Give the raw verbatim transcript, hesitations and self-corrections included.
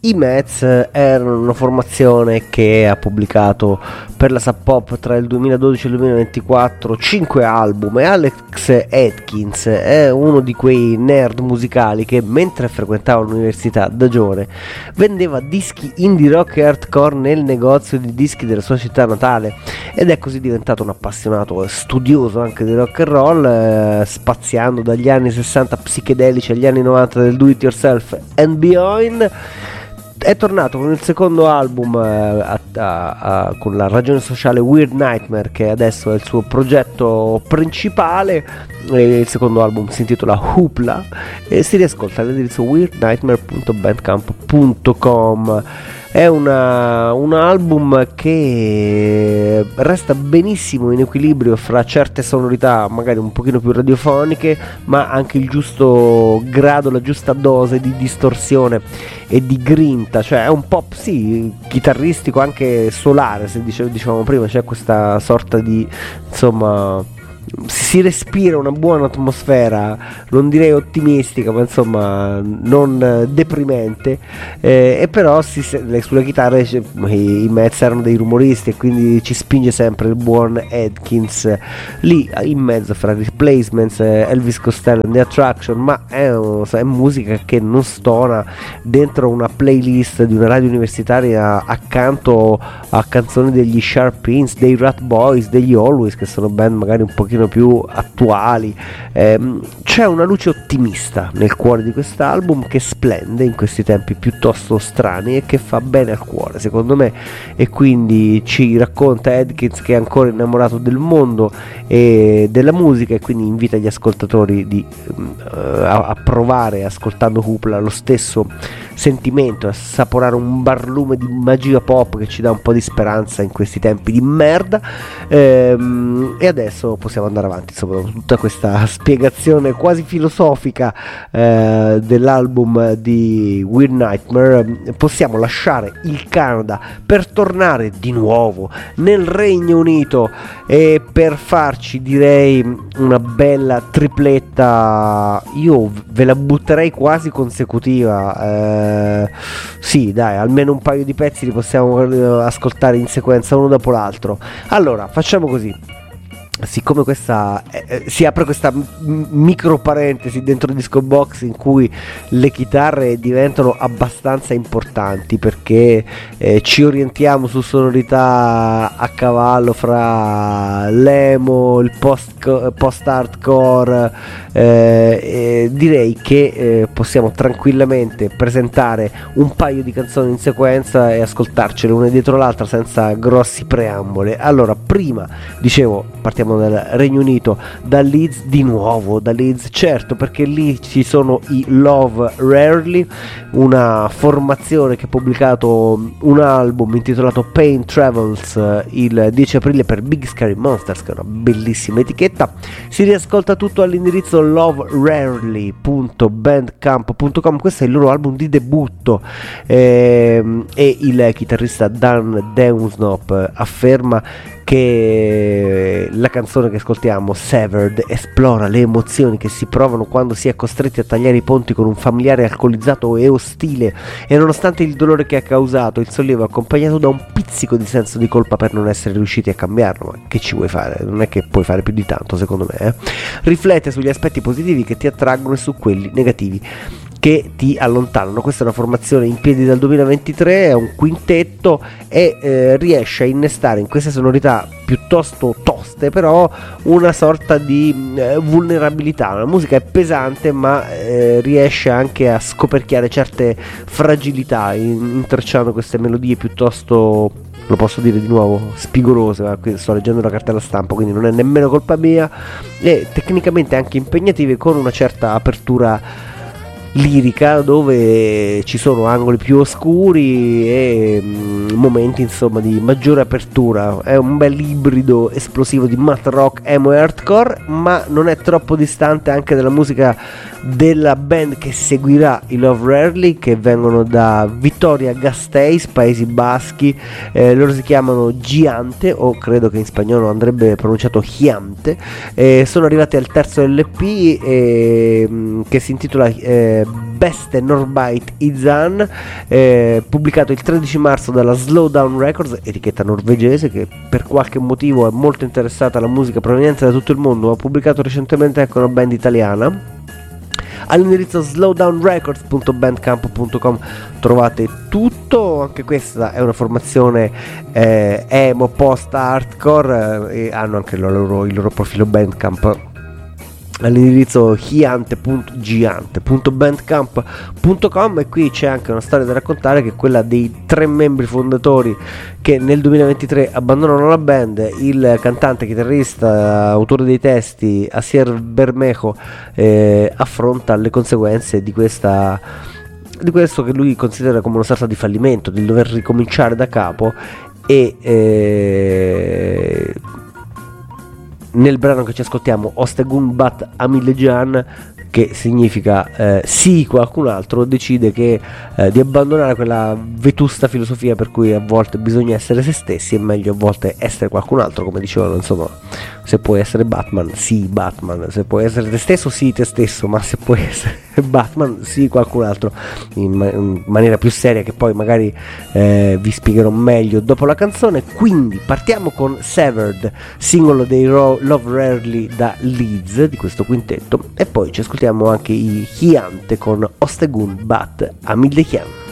I Mets erano una formazione che ha pubblicato per la Sub Pop tra il duemiladodici e il duemilaventiquattro cinque album, e Alex Atkins è uno di quei nerd musicali che mentre frequentava l'università da giovane vendeva dischi indie rock e hardcore nel negozio di dischi della sua città natale, ed è così diventato un appassionato studioso anche di rock and roll, eh, spaziando dagli anni sessanta psichedelici agli anni novanta del do it yourself and beyond. È tornato con il secondo album eh, a, a, a, con la ragione sociale Weird Nightmare, che adesso è il suo progetto principale. E il secondo album si intitola Hoopla e si riascolta all'indirizzo weird nightmare punto bandcamp punto com. È una, un album che resta benissimo in equilibrio fra certe sonorità magari un pochino più radiofoniche, ma anche il giusto grado, la giusta dose di distorsione e di grinta. Cioè è un pop sì chitarristico, anche solare, se dice, dicevamo prima, c'è questa sorta di, insomma, si respira una buona atmosfera, non direi ottimistica, ma insomma non deprimente, eh, e però si, sulla chitarra i, i Mets erano dei rumoristi e quindi ci spinge sempre il buon Atkins lì in mezzo fra Replacements, Elvis Costello e The Attraction, ma è, è musica che non stona dentro una playlist di una radio universitaria accanto a canzoni degli Sharp Prince, dei Rat Boys, degli Always, che sono band magari un pochino più attuali. Eh, c'è una luce ottimista nel cuore di quest'album che splende in questi tempi piuttosto strani e che fa bene al cuore, secondo me, e quindi ci racconta Atkins che è ancora innamorato del mondo e della musica, e quindi invita gli ascoltatori di, uh, a, a provare, ascoltando Hoopla, lo stesso sentimento, assaporare un barlume di magia pop che ci dà un po' di speranza in questi tempi di merda. Ehm, e adesso possiamo andare avanti, insomma, tutta questa spiegazione quasi filosofica eh, dell'album di Weird Nightmare. Possiamo lasciare il Canada per tornare di nuovo nel Regno Unito e per farci, direi, una bella tripletta, io ve la butterei quasi consecutiva. eh, sì, dai, almeno un paio di pezzi li possiamo ascoltare in sequenza uno dopo l'altro. Allora facciamo così: siccome questa eh, si apre questa m- micro parentesi dentro Disco Box in cui le chitarre diventano abbastanza importanti, perché eh, ci orientiamo su sonorità a cavallo fra l'emo, il post post hardcore, eh, eh, direi che eh, possiamo tranquillamente presentare un paio di canzoni in sequenza e ascoltarcele una dietro l'altra senza grossi preamboli. Allora, prima dicevo, partiamo dal Regno Unito, da Leeds, di nuovo da Leeds, certo, perché lì ci sono i Love Rarely, una formazione che ha pubblicato un album intitolato Pain Travels il dieci aprile per Big Scary Monsters, che è una bellissima etichetta. Si riascolta tutto all'indirizzo love rarely punto bandcamp punto com. Questo è il loro album di debutto, ehm, e il chitarrista Dan Downsnop afferma che la canzone che ascoltiamo, Severed, esplora le emozioni che si provano quando si è costretti a tagliare i ponti con un familiare alcolizzato e ostile, e nonostante il dolore che ha causato, il sollievo è accompagnato da un pizzico di senso di colpa per non essere riusciti a cambiarlo. Ma che ci vuoi fare? Non è che puoi fare più di tanto, secondo me, eh? Riflette sugli aspetti positivi che ti attraggono e su quelli negativi che ti allontanano. Questa è una formazione in piedi dal duemilaventitré, è un quintetto e eh, riesce a innestare in queste sonorità piuttosto toste però una sorta di eh, vulnerabilità. La musica è pesante, ma eh, riesce anche a scoperchiare certe fragilità in, intrecciando queste melodie piuttosto, lo posso dire di nuovo, spigolose. Qui sto leggendo la cartella stampa, quindi non è nemmeno colpa mia, e tecnicamente anche impegnative, con una certa apertura lirica dove ci sono angoli più oscuri e mm, momenti, insomma, di maggiore apertura. È un bel ibrido esplosivo di math rock, emo e hardcore, ma non è troppo distante anche dalla musica della band che seguirà i Love Rarely, che vengono da Vitoria-Gasteiz, Paesi Baschi. Eh, loro si chiamano Giante, o credo che in spagnolo andrebbe pronunciato Giante. Eh, sono arrivati al terzo L P, eh, che si intitola eh, eh, Beste Norbeit Izan, eh, pubblicato il tredici marzo dalla Slowdown Records, etichetta norvegese che per qualche motivo è molto interessata alla musica proveniente da tutto il mondo. Ha pubblicato recentemente anche una band italiana. All'indirizzo slowdown records punto bandcamp punto com trovate tutto. Anche questa è una formazione eh, emo post hardcore, eh, e hanno anche il loro, il loro profilo Bandcamp all'indirizzo giante punto bandcamp punto com, e qui c'è anche una storia da raccontare, che è quella dei tre membri fondatori che nel duemilaventitré abbandonano la band. Il cantante, chitarrista, autore dei testi Asier Bermejo eh, affronta le conseguenze di questa di questo che lui considera come una sorta di fallimento, di dover ricominciare da capo, e eh, nel brano che ci ascoltiamo, Ostegun Bat Amilejan, che significa eh, sì qualcun altro, decide che eh, di abbandonare quella vetusta filosofia per cui a volte bisogna essere se stessi, e meglio a volte essere qualcun altro, come dicevano, insomma, se puoi essere Batman, sì Batman, se puoi essere te stesso, sì te stesso, ma se puoi essere Batman, sì qualcun altro, in, ma- in maniera più seria, che poi magari eh, vi spiegherò meglio dopo la canzone. Quindi partiamo con Severed, singolo dei Ro- Love Rarely da Leeds, di questo quintetto, e poi ci ascoltiamo anche i Giante con Ostegun Bat Amilejan.